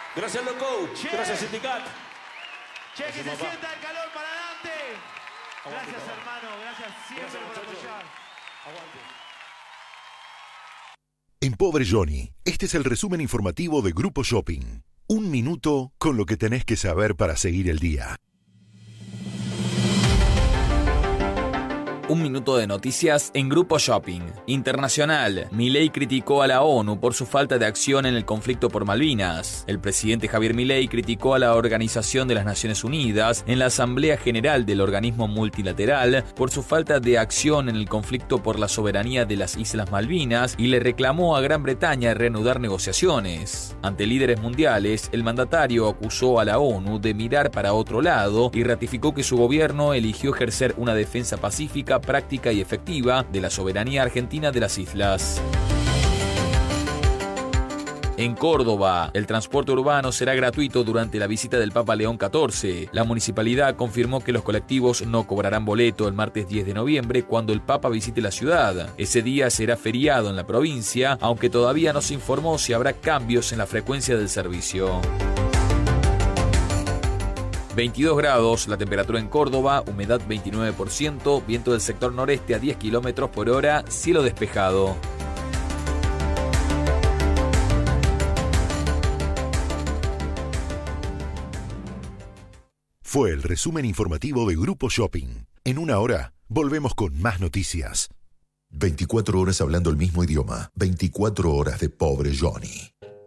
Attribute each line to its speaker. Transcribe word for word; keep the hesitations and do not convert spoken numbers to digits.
Speaker 1: Gracias, loco.
Speaker 2: Che.
Speaker 1: Gracias, Sindicat.
Speaker 2: Che, que
Speaker 1: Gracias,
Speaker 2: se
Speaker 1: papá.
Speaker 2: sienta el calor para adelante.
Speaker 1: Aguante,
Speaker 2: Gracias,
Speaker 1: papá.
Speaker 2: hermano. Gracias siempre
Speaker 1: Gracias,
Speaker 2: por
Speaker 1: muchachos.
Speaker 2: apoyar.
Speaker 1: Aguante.
Speaker 3: En Pobre Johnny, este es el resumen informativo de Grupo Shopping. Un minuto con lo que tenés que saber para seguir el día.
Speaker 4: Un minuto de noticias en Grupo Shopping. Internacional. Milei criticó a la ONU por su falta de acción en el conflicto por Malvinas. El presidente Javier Milei criticó a la Organización de las Naciones Unidas en la Asamblea General del organismo multilateral por su falta de acción en el conflicto por la soberanía de las Islas Malvinas y le reclamó a Gran Bretaña reanudar negociaciones. Ante líderes mundiales, el mandatario acusó a la ONU de mirar para otro lado y ratificó que su gobierno eligió ejercer una defensa pacífica, práctica y efectiva de la soberanía argentina de las islas. En Córdoba, el transporte urbano será gratuito durante la visita del Papa León catorce. La municipalidad confirmó que los colectivos no cobrarán boleto el martes diez de noviembre cuando el Papa visite la ciudad. Ese día será feriado en la provincia, aunque todavía no se informó si habrá cambios en la frecuencia del servicio. veintidós grados, la temperatura en Córdoba, humedad veintinueve por ciento, viento del sector noreste a diez kilómetros por hora, cielo despejado.
Speaker 3: Fue el resumen informativo de Grupo Shopping. En una hora, volvemos con más noticias. veinticuatro horas hablando el mismo idioma. veinticuatro horas de Pobre Johnny.